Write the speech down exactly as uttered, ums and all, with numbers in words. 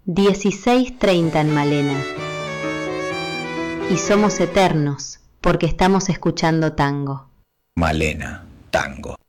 dieciséis treinta en Malena. Y somos eternos porque estamos escuchando tango. Malena, tango.